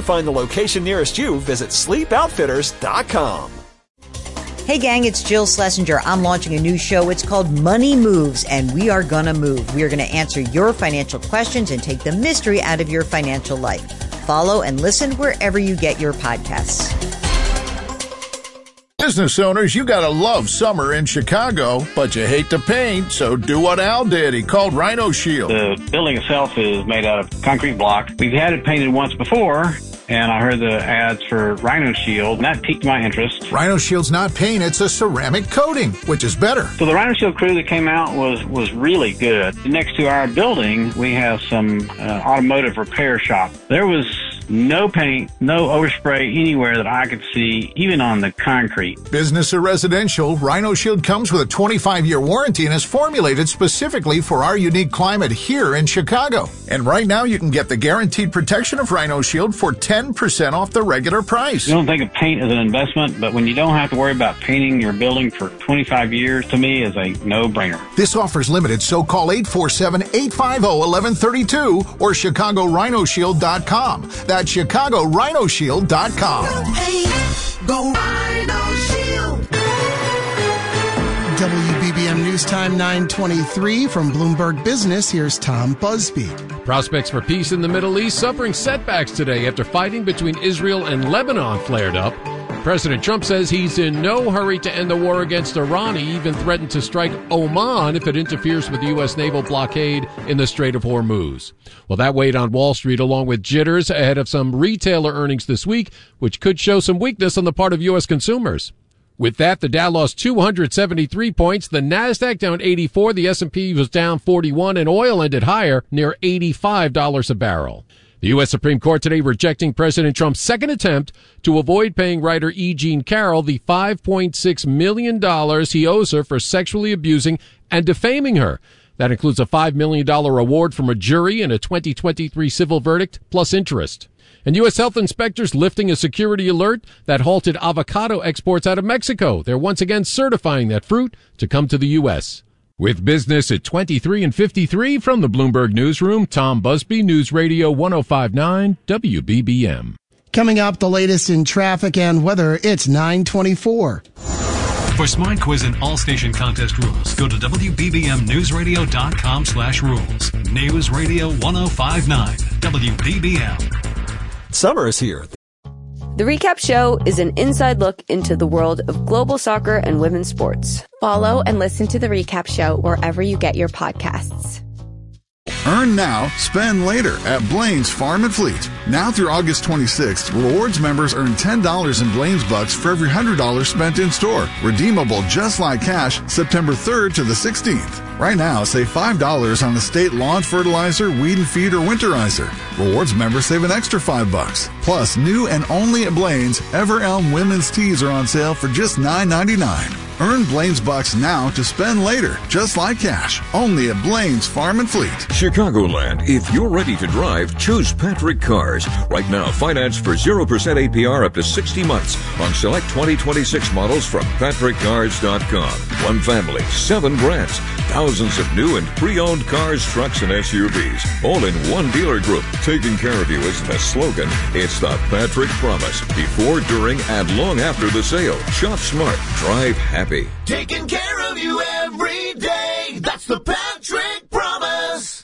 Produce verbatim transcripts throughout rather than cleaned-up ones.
find the location nearest you, visit sleep outfitters dot com. Hey gang, it's Jill Schlesinger. I'm launching a new show. It's called Money Moves, and we are gonna move. We are gonna answer your financial questions and take the mystery out of your financial life. Follow and listen wherever you get your podcasts. Business owners, you gotta love summer in Chicago, but you hate to paint, so do what Al did. He called Rhino Shield. The building itself is made out of concrete block. We've had it painted once before, and I heard the ads for Rhino Shield, and that piqued my interest. Rhino Shield's not paint, it's a ceramic coating, which is better. So the Rhino Shield crew that came out was, was really good. Next to our building, we have some uh, automotive repair shop. There was no paint, no overspray anywhere that I could see, even on the concrete. Business or residential, Rhino Shield comes with a twenty-five year warranty and is formulated specifically for our unique climate here in Chicago. And right now you can get the guaranteed protection of Rhino Shield for ten percent off the regular price. You don't think of paint as an investment, but when you don't have to worry about painting your building for twenty-five years, to me is a no-brainer. This offer's limited, so call eight four seven, eight five zero, one one three two or Chicago Rhino Shield dot com. That's Chicago Rhino Shield dot com. Go Rhino Shield. W B B M News Time nine twenty-three from Bloomberg Business. Here's Tom Busby. Prospects for peace in the Middle East suffering setbacks today after fighting between Israel and Lebanon flared up. President Trump says he's in no hurry to end the war against Iran. He even threatened to strike Oman if it interferes with the U S naval blockade in the Strait of Hormuz. Well, that weighed on Wall Street along with jitters ahead of some retailer earnings this week, which could show some weakness on the part of U S consumers. With that, the Dow lost two hundred seventy-three points, the Nasdaq down eighty-four, the S and P was down forty-one, and oil ended higher, near eighty-five dollars a barrel. The U S Supreme Court today rejecting President Trump's second attempt to avoid paying writer E. Jean Carroll the five point six million dollars he owes her for sexually abusing and defaming her. That includes a five million dollars reward from a jury and a twenty twenty-three civil verdict, plus interest. And U S health inspectors lifting a security alert that halted avocado exports out of Mexico. They're once again certifying that fruit to come to the U S With business at twenty-three and fifty-three from the Bloomberg Newsroom, Tom Busby, News Radio one oh five point nine W B B M. Coming up, the latest in traffic and weather, it's nine twenty-four. For Smart Quiz and all station contest rules, go to W B B M News Radio dot com slash rules. News Radio one oh five point nine W B B M. Summer is here. The Recap Show is an inside look into the world of global soccer and women's sports. Follow and listen to The Recap Show wherever you get your podcasts. Earn now, spend later at Blaine's Farm and Fleet. Now through August twenty-sixth, rewards members earn ten dollars in Blaine's Bucks for every one hundred dollars spent in store. Redeemable just like cash September third to the sixteenth. Right now, save five dollars on the state lawn fertilizer, weed and feed, or winterizer. Rewards members save an extra five bucks. Plus, new and only at Blaine's, Ever Elm women's tees are on sale for just nine ninety-nine. Earn Blaine's Bucks now to spend later, just like cash. Only at Blaine's Farm and Fleet. Chicagoland, if you're ready to drive, choose Patrick Cars. Right now, finance for zero percent A P R up to sixty months on select twenty twenty-six models from patrick cars dot com. One family, seven brands, thousands of new and pre-owned cars, trucks, and S U Vs. All in one dealer group. Taking care of you isn't a slogan, it's the Patrick Promise. Before, during, and long after the sale. Shop smart, drive happy. Taking care of you every day. That's the Patrick Promise.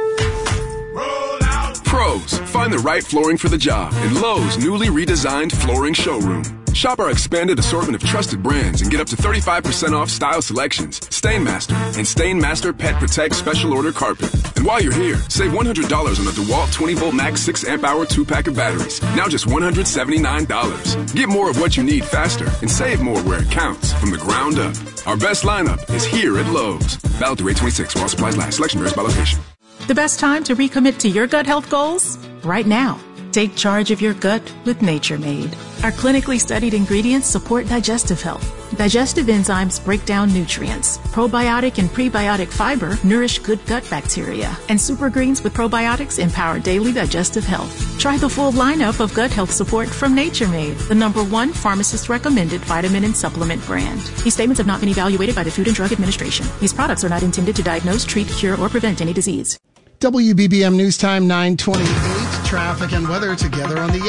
Roll out. Pros, find the right flooring for the job in Lowe's newly redesigned flooring showroom. Shop our expanded assortment of trusted brands and get up to thirty-five percent off style selections, Stainmaster, and Stainmaster Pet Protect Special Order Carpet. And while you're here, save one hundred dollars on the DeWalt twenty volt max six amp hour two pack of batteries. Now just one hundred seventy-nine dollars. Get more of what you need faster and save more where it counts from the ground up. Our best lineup is here at Lowe's. Valid through eight twenty-six while supplies last. Selection varies by location. The best time to recommit to your gut health goals? Right now. Take charge of your gut with Nature Made. Our clinically studied ingredients support digestive health. Digestive enzymes break down nutrients. Probiotic and prebiotic fiber nourish good gut bacteria. And super greens with probiotics empower daily digestive health. Try the full lineup of gut health support from Nature Made, the number one pharmacist-recommended vitamin and supplement brand. These statements have not been evaluated by the Food and Drug Administration. These products are not intended to diagnose, treat, cure, or prevent any disease. W B B M News Time nine twenty-eight. Traffic and weather together on the